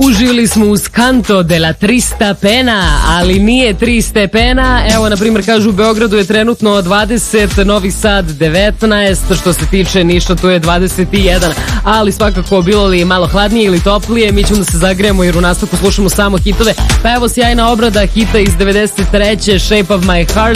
Uživili smo uz Canto de la 300 pena, ali nije 3 stepena. Evo, na primjer, kažu u Beogradu je trenutno 20, Novi Sad 19, što se tiče Niša tu je 21, ali svakako bilo li malo hladnije ili toplije, mi ćemo da se zagrejemo jer u nastavku slušamo samo hitove. Pa evo sjajna obrada hita iz 93. Shape of my heart.